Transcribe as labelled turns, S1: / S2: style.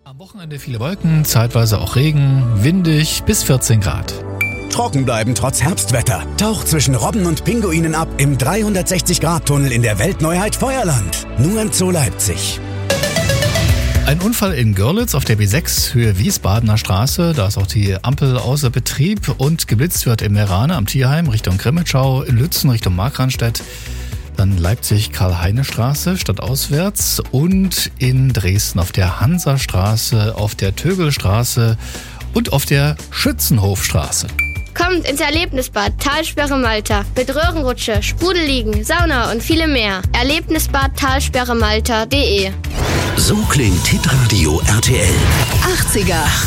S1: Am Wochenende viele Wolken, zeitweise auch Regen, windig bis 14 Grad.
S2: Trocken bleiben trotz Herbstwetter. Taucht zwischen Robben und Pinguinen ab im 360-Grad-Tunnel in der Weltneuheit Feuerland. Nur im Zoo Leipzig.
S1: Ein Unfall in Görlitz auf der B6 Höhe Wiesbadener Straße. Da ist auch die Ampel außer Betrieb und geblitzt wird in Meerane am Tierheim Richtung Grimmitschau, in Lützen Richtung Markranstädt. Dann Leipzig-Karl-Heine-Straße stadtauswärts und in Dresden auf der Hansastraße, auf der Tögelstraße und auf der Schützenhofstraße.
S3: Kommt ins Erlebnisbad Talsperre Malta mit Röhrenrutsche, Sprudelliegen, Sauna und viele mehr. Erlebnisbad talsperremalta.de.
S4: So klingt Hitradio RTL
S5: 80er.